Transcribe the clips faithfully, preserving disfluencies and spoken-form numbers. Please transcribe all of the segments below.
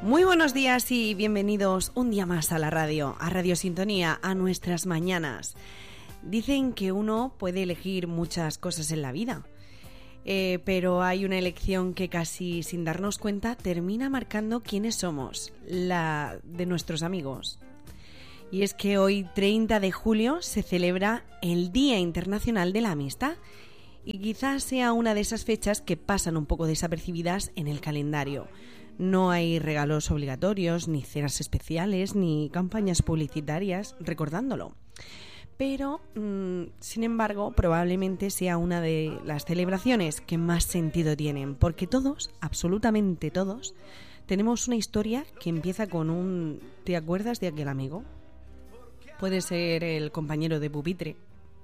Muy buenos días y bienvenidos un día más a la radio, a Radio Sintonía, a nuestras mañanas. Dicen que uno puede elegir muchas cosas en la vida, eh, pero hay una elección que casi sin darnos cuenta termina marcando quiénes somos, la de nuestros amigos. Y es que hoy, treinta de julio, se celebra el Día Internacional de la Amistad y quizás sea una de esas fechas que pasan un poco desapercibidas en el calendario. No hay regalos obligatorios, ni cenas especiales, ni campañas publicitarias recordándolo. Pero, mmm, sin embargo, probablemente sea una de las celebraciones que más sentido tienen, porque todos, absolutamente todos, tenemos una historia que empieza con un ¿te acuerdas de aquel amigo? Puede ser el compañero de pupitre,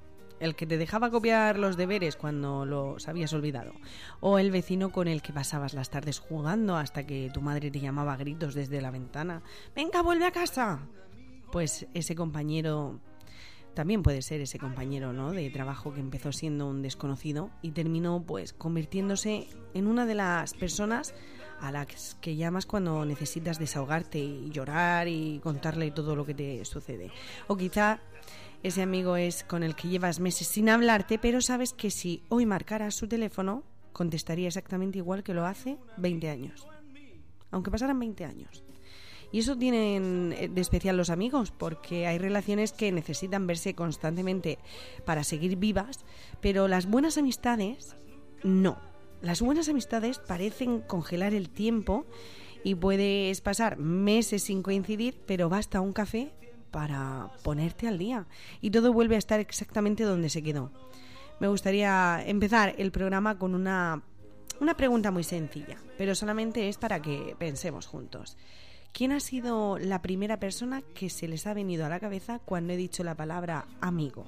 el que te dejaba copiar los deberes cuando los habías olvidado, o el vecino con el que pasabas las tardes jugando hasta que tu madre te llamaba a gritos desde la ventana: ¡venga, vuelve a casa! Pues ese compañero también puede ser ese compañero, ¿no?, de trabajo que empezó siendo un desconocido y terminó pues convirtiéndose en una de las personas a las que llamas cuando necesitas desahogarte y llorar y contarle todo lo que te sucede. O quizá ese amigo es con el que llevas meses sin hablarte, pero sabes que si hoy marcaras su teléfono, contestaría exactamente igual que lo hace veinte años. Aunque pasaran veinte años. Y eso tienen de especial los amigos, porque hay relaciones que necesitan verse constantemente para seguir vivas, pero las buenas amistades no. Las buenas amistades parecen congelar el tiempo y puedes pasar meses sin coincidir, pero basta un café para ponerte al día y todo vuelve a estar exactamente donde se quedó. Me gustaría empezar el programa con una, una pregunta muy sencilla, pero solamente es para que pensemos juntos. ¿Quién ha sido la primera persona que se les ha venido a la cabeza cuando he dicho la palabra amigo?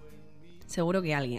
Seguro que alguien.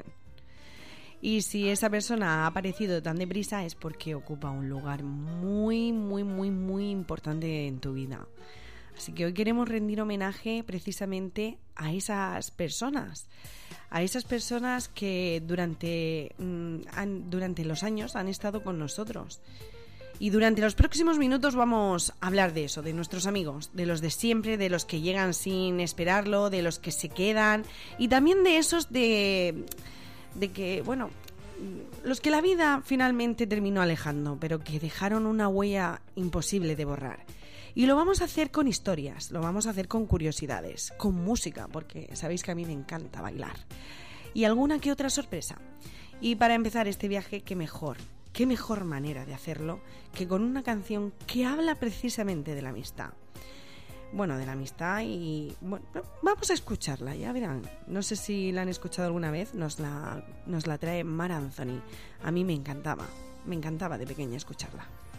Y si esa persona ha aparecido tan deprisa es porque ocupa un lugar muy, muy, muy, muy importante en tu vida. Así que hoy queremos rendir homenaje precisamente a esas personas, a esas personas que durante, mmm, han, durante los años han estado con nosotros. Y durante los próximos minutos vamos a hablar de eso, de nuestros amigos, de los de siempre, de los que llegan sin esperarlo, de los que se quedan y también de esos de, de que, bueno, los que la vida finalmente terminó alejando, pero que dejaron una huella imposible de borrar. Y lo vamos a hacer con historias, lo vamos a hacer con curiosidades, con música, porque sabéis que a mí me encanta bailar. Y alguna que otra sorpresa. Y para empezar este viaje, qué mejor, qué mejor manera de hacerlo que con una canción que habla precisamente de la amistad. Bueno, de la amistad y... bueno, vamos a escucharla, ya verán. No sé si la han escuchado alguna vez, nos la, nos la trae Mar Anthony. A mí me encantaba, me encantaba de pequeña escucharla.